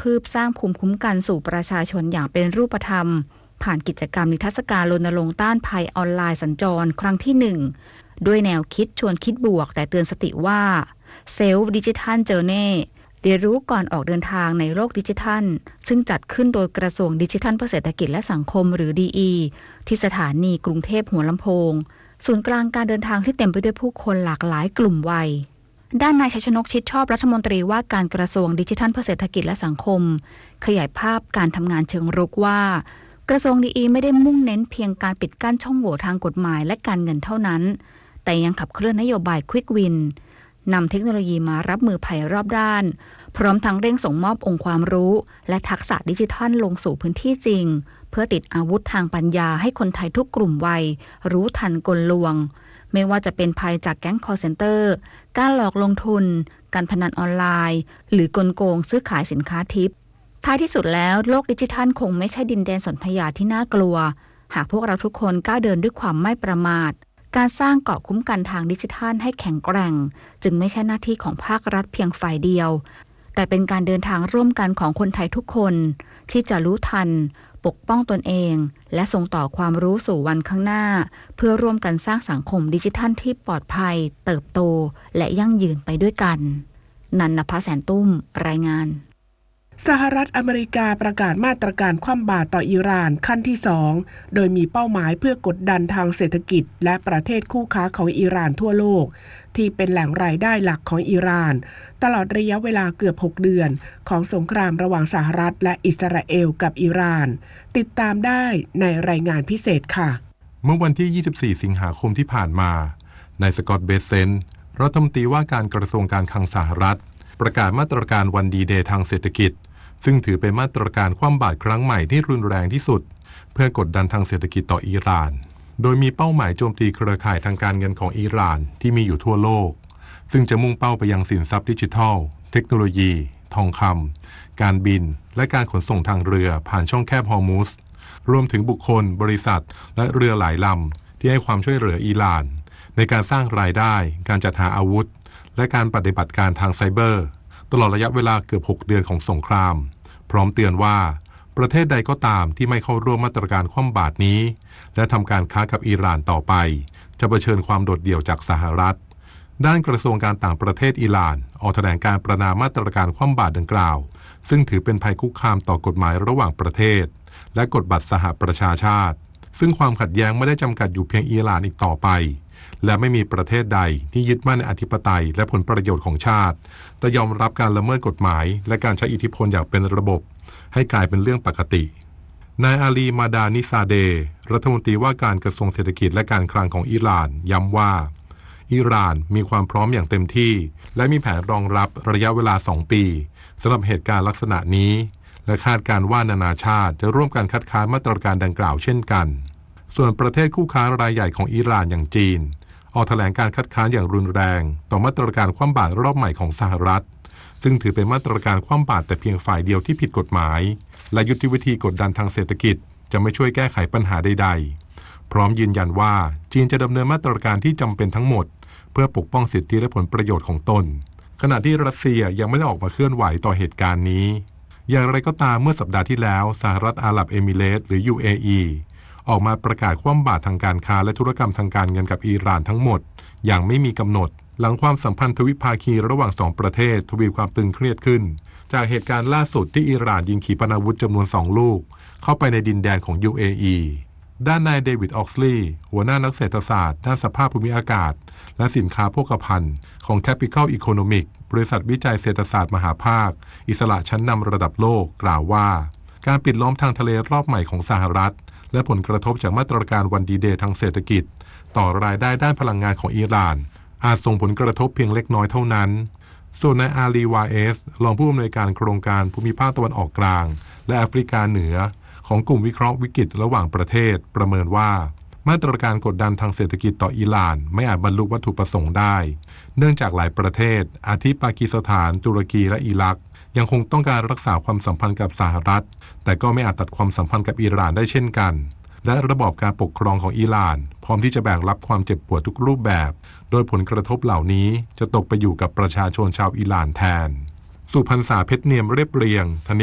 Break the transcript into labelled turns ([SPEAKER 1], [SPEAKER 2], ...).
[SPEAKER 1] คืบสร้างภูมิคุ้มกันสู่ประชาชนอย่างเป็นรูปธรรมผ่านกิจกรรมนิทรรศการรณรงค์ต้านภัยออนไลน์สัญจรครั้งที่1ด้วยแนวคิดชวนคิดบวกแต่เตือนสติว่า Self Digital Journey เรียนรู้ก่อนออกเดินทางในโลกดิจิทัลซึ่งจัดขึ้นโดยกระทรวงดิจิทัลเพื่อเศรษฐกิจและสังคมหรือ DE ที่สถานีกรุงเทพหัวลำโพงศูนย์กลางการเดินทางที่เต็มไปด้วยผู้คนหลากหลายกลุ่มวัยด้านนายชัยชนกชิดชอบรัฐมนตรีว่าการกระทรวงดิจิทัลเพื่อเศรษฐกิจและสังคมขยายภาพการทำงานเชิงรุกว่ากระทรวง DE ไม่ได้มุ่งเน้นเพียงการปิดกั้นช่องโหว่ทางกฎหมายและการเงินเท่านั้นแต่ยังขับเคลื่อนนโยบาย Quick Win นำเทคโนโลยีมารับมือภัยรอบด้านพร้อมทั้งเร่งส่งมอบองค์ความรู้และทักษะดิจิทัลลงสู่พื้นที่จริงเพื่อติดอาวุธทางปัญญาให้คนไทยทุกกลุ่มวัยรู้ทันกลลวงไม่ว่าจะเป็นภัยจากแก๊งคอลเซ็นเตอร์การหลอกลงทุนการพนันออนไลน์หรือกลโกงซื้อขายสินค้าทิพย์ท้ายที่สุดแล้วโลกดิจิทัลคงไม่ใช่ดินแดนสนธยาที่น่ากลัวหากพวกเราทุกคนก้าวเดินด้วยความไม่ประมาทการสร้างเกราะคุ้มกันทางดิจิทัลให้แข็งแกร่งจึงไม่ใช่หน้าที่ของภาครัฐเพียงฝ่ายเดียวแต่เป็นการเดินทางร่วมกันของคนไทยทุกคนที่จะรู้ทันปกป้องตนเองและส่งต่อความรู้สู่วันข้างหน้าเพื่อร่วมกันสร้างสังคมดิจิทัลที่ปลอดภัยเติบโตและยั่งยืนไปด้วยกันนันนภแสนตุ้มรายงาน
[SPEAKER 2] สหรัฐอเมริกาประกาศมาตรการคว่ำบาตรต่ออิหร่านขั้นที่2โดยมีเป้าหมายเพื่อกดดันทางเศรษฐกิจและประเทศคู่ค้าของอิหร่านทั่วโลกที่เป็นแหล่งรายได้หลักของอิหร่านตลอดระยะเวลาเกือบ6เดือนของสงครามระหว่างสหรัฐและอิสราเอลกับอิหร่านติดตามได้ในรายงานพิเศษค่ะ
[SPEAKER 3] เมื่อวันที่24สิงหาคมที่ผ่านมานายสกอตต์เบเซนต์รัฐมนตรีว่าการกระทรวงการคลังสหรัฐประกาศมาตรการวันดีเดย์ทางเศรษฐกิจซึ่งถือเป็นมาตรการคว่ำบาตรครั้งใหม่ที่รุนแรงที่สุดเพื่อกดดันทางเศรษฐกิจต่ออิหร่านโดยมีเป้าหมายโจมตีเครือข่ายทางการเงินของอิหร่านที่มีอยู่ทั่วโลกซึ่งจะมุ่งเป้าไปยังสินทรัพย์ดิจิทัลเทคโนโลยีทองคำการบินและการขนส่งทางเรือผ่านช่องแคบฮอร์มุซรวมถึงบุคคลบริษัทและเรือหลายลำที่ให้ความช่วยเหลืออิหร่านในการสร้างรายได้การจัดหาอาวุธและการปฏิบัติการทางไซเบอร์ตลอดระยะเวลาเกือบ6เดือนของสงครามพร้อมเตือนว่าประเทศใดก็ตามที่ไม่เข้าร่วมมาตรการคว่ำบาตรนี้และทำการค้ากับอิหร่านต่อไปจะเผชิญความโดดเดี่ยวจากสหรัฐด้านกระทรวงการต่างประเทศอิหร่านออกแถลงการประณามมาตรการคว่ำบาตรดังกล่าวซึ่งถือเป็นภัยคุกคามต่อกฎหมายระหว่างประเทศและกฎบัตรสหประชาชาติซึ่งความขัดแย้งไม่ได้จำกัดอยู่เพียงอิหร่านอีกต่อไปและไม่มีประเทศใดที่ยึดมั่นในอธิปไตยและผลประโยชน์ของชาติแต่ยอมรับการละเมิดกฎหมายและการใช้อิทธิพลอย่างเป็นระบบให้กลายเป็นเรื่องปกตินายอาลีมาดานิซาเดรัฐมนตรีว่าการกระทรวงเศรษฐกิจและการคลังของอิหร่านย้ำว่าอิหร่านมีความพร้อมอย่างเต็มที่และมีแผนรองรับระยะเวลา2ปีสำหรับเหตุการณ์ลักษณะนี้และคาดการณ์ว่านานาชาติจะร่วมกันคัดค้านมาตรการดังกล่าวเช่นกันส่วนประเทศคู่ค้ารายใหญ่ของอิหร่านอย่างจีนออกแถลงการคัดค้านอย่างรุนแรงต่อมาตรการคว่ำบาตรรอบใหม่ของสหรัฐซึ่งถือเป็นมาตรการคว่ำบาตรแต่เพียงฝ่ายเดียวที่ผิดกฎหมายและยุทธวิธีกดดันทางเศรษฐกิจจะไม่ช่วยแก้ไขปัญหาใดๆพร้อมยืนยันว่าจีนจะดำเนินมาตรการที่จำเป็นทั้งหมดเพื่อปกป้องสิทธิและผลประโยชน์ของตนขณะที่รัสเซียยังไม่ได้ออกมาเคลื่อนไหวต่อเหตุการณ์นี้อย่างไรก็ตามเมื่อสัปดาห์ที่แล้วสหรัฐอาหรับเอมิเรตส์หรือ UAE ออกมาประกาศคว่ำบาตรทางการค้าและธุรกรรมทางการเงินกับอิหร่านทั้งหมดอย่างไม่มีกำหนดหลังความสัมพันธ์ทวิภาคีระหว่าง2ประเทศทวีความตึงเครียดขึ้นจากเหตุการณ์ล่าสุดที่อิหร่านยิงขีปนาวุธจำนวน2ลูกเข้าไปในดินแดนของ UAE ด้านนายเดวิดออกซ์ลีย์หัวหน้านักเศรษฐศาสตร์ด้านสภาพภูมิอากาศและสินค้าโภคภัณฑ์ของ Capital Economic บริษัทวิจัยเศรษฐศาสตร์มหาภาคอิสระชั้นนำระดับโลกกล่าวว่าการปิดล้อมทางทะเลรอบใหม่ของสหรัฐและผลกระทบจากมาตรการวันดีเดย์ทางเศรษฐกิจต่อรายได้ด้านพลังงานของอิหร่านอาจส่งผลกระทบเพียงเล็กน้อยเท่านั้นส่วนนายอาลีวาเอสรองผู้อำนวยการโครงการภูมิภาคตะวันออกกลางและแอฟริกาเหนือของกลุ่มวิเคราะห์วิกฤตระหว่างประเทศประเมินว่ามาตรการกดดันทางเศรษฐกิจต่ออิหร่านไม่อาจบรรลุวัตถุประสงค์ได้เนื่องจากหลายประเทศอาทิปากีสถานตุรกีและอิรักยังคงต้องการรักษาความสัมพันธ์กับสหรัฐแต่ก็ไม่อาจตัดความสัมพันธ์กับอิหร่านได้เช่นกันและระบอบการปกครองของอิหร่านพร้อมที่จะแบกรับความเจ็บปวดทุกรูปแบบโดยผลกระทบเหล่านี้จะตกไปอยู่กับประชาชนชาวอิหร่านแทนสุพรรณษาเพชรเนียมเรียบเรียง